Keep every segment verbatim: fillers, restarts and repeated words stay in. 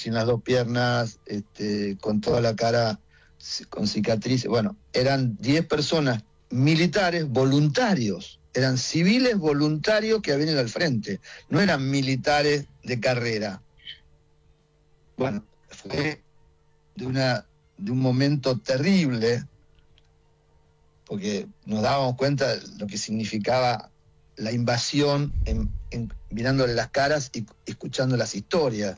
sin las dos piernas, este, con toda la cara con cicatrices. Bueno, eran diez personas militares voluntarios, eran civiles voluntarios que habían ido al frente, no eran militares de carrera. Bueno, fue de, una, de un momento terrible, porque nos dábamos cuenta de lo que significaba la invasión en, en, mirándole las caras y escuchando las historias.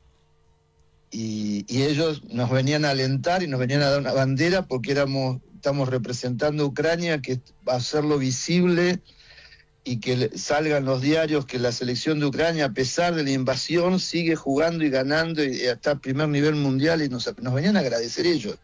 Y, y ellos nos venían a alentar y nos venían a dar una bandera porque éramos, estamos representando a Ucrania, que va a hacerlo visible y que salgan los diarios que la selección de Ucrania, a pesar de la invasión, sigue jugando y ganando y está a primer nivel mundial, y nos, nos venían a agradecer ellos.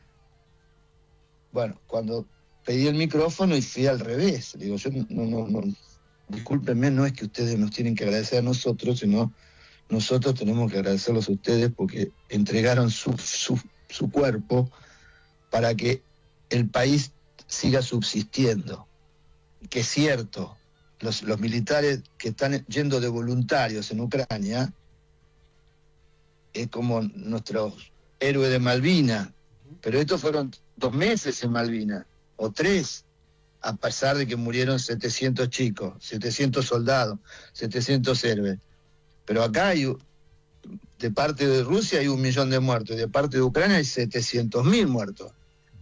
Bueno, cuando pedí el micrófono y fui al revés, digo, yo no, no, no, discúlpenme, no es que ustedes nos tienen que agradecer a nosotros, sino nosotros tenemos que agradecerlos a ustedes porque entregaron su, su, su cuerpo para que el país siga subsistiendo. Que es cierto, los, los militares que están yendo de voluntarios en Ucrania es como nuestros héroes de Malvinas, pero estos fueron dos meses en Malvinas, o tres, a pesar de que murieron setecientos chicos, setecientos soldados, setecientos héroes. Pero acá hay, de parte de Rusia hay un millón de muertos, y de parte de Ucrania hay setecientos mil muertos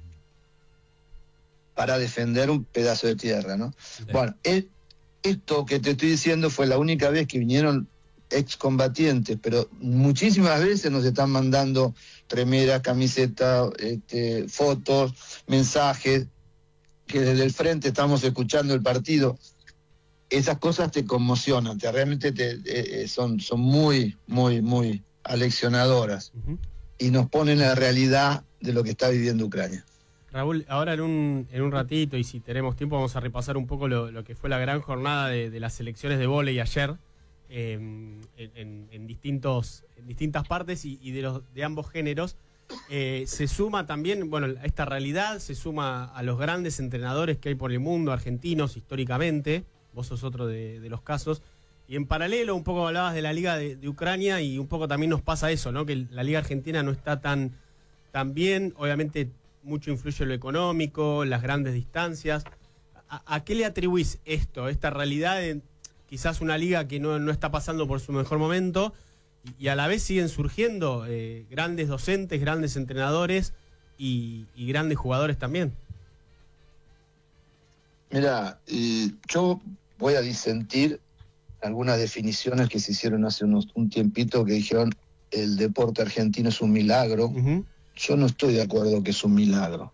para defender un pedazo de tierra, ¿no? Sí. Bueno, el, esto que te estoy diciendo fue la única vez que vinieron excombatientes, pero muchísimas veces nos están mandando remeras, camisetas, este, fotos, mensajes, que desde el frente estamos escuchando el partido. Esas cosas te conmocionan, te, realmente te, eh, son, son muy, muy, muy aleccionadoras, uh-huh. y nos ponen en la realidad de lo que está viviendo Ucrania. Raúl, ahora en un, en un ratito, y si tenemos tiempo, vamos a repasar un poco lo, lo que fue la gran jornada de, de las selecciones de vóley ayer, eh, en, en, en, distintos, en distintas partes y, y de, los, de ambos géneros. Eh, se suma también, bueno, a esta realidad, se suma a los grandes entrenadores que hay por el mundo, argentinos históricamente. Vos sos otro de, de los casos. Y en paralelo, un poco hablabas de la Liga de, de Ucrania, y un poco también nos pasa eso, ¿no? Que la Liga Argentina no está tan, tan bien. Obviamente, mucho influye lo económico, las grandes distancias. ¿A, a qué le atribuís esto, esta realidad de quizás una liga que no, no está pasando por su mejor momento, y, y a la vez siguen surgiendo eh, grandes docentes, grandes entrenadores y, y grandes jugadores también? Mira, eh, yo voy a disentir algunas definiciones que se hicieron hace unos, un tiempito, que dijeron el deporte argentino es un milagro. Uh-huh. Yo no estoy de acuerdo que es un milagro.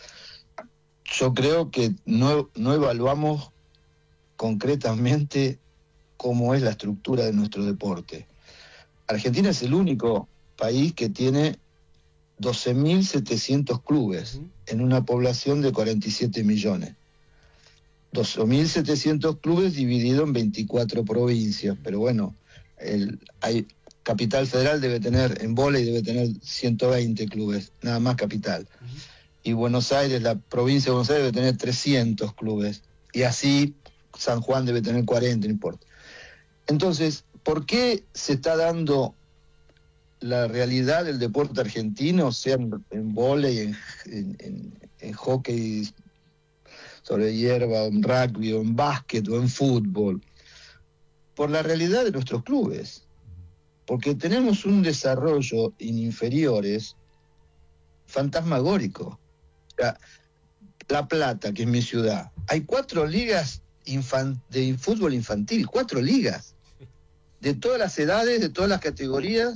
Yo creo que no, no evaluamos concretamente cómo es la estructura de nuestro deporte. Argentina es el único país que tiene doce mil setecientos clubes, uh-huh. en una población de cuarenta y siete millones. doce mil setecientos clubes divididos en veinticuatro provincias, pero bueno, el, hay, Capital Federal debe tener, en vóley debe tener ciento veinte clubes, nada más Capital. Uh-huh. Y Buenos Aires, la provincia de Buenos Aires debe tener trescientos clubes, y así San Juan debe tener cuarenta, no importa. Entonces, ¿por qué se está dando la realidad del deporte argentino, sea en, en vóley, en, en, en, en hockey sobre hierba, o en rugby, o en básquet, o en fútbol? Por la realidad de nuestros clubes. Porque tenemos un desarrollo en inferiores fantasmagórico. O sea, La Plata, que es mi ciudad, hay cuatro ligas infan- de fútbol infantil, cuatro ligas, de todas las edades, de todas las categorías.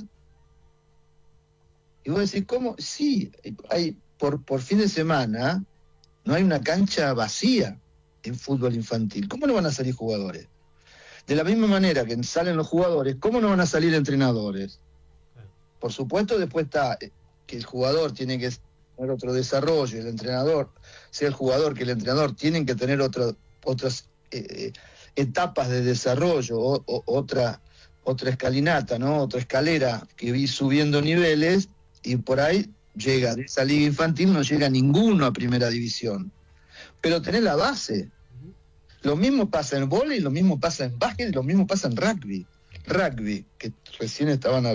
Y vos decís, ¿cómo? Sí, hay por, por fin de semana no hay una cancha vacía en fútbol infantil. ¿Cómo no van a salir jugadores? De la misma manera que salen los jugadores, ¿cómo no van a salir entrenadores? Por supuesto, después está que el jugador tiene que tener otro desarrollo, el entrenador, sea el jugador que el entrenador, tienen que tener otro, otras eh, etapas de desarrollo, o, o, otra, otra escalinata, ¿no? Otra escalera que vi subiendo niveles, y por ahí llega, de esa liga infantil no llega ninguno a primera división. Pero tenés la base. Lo mismo pasa en vóley, lo mismo pasa en básquet, lo mismo pasa en rugby. Rugby, que recién estaban hablando.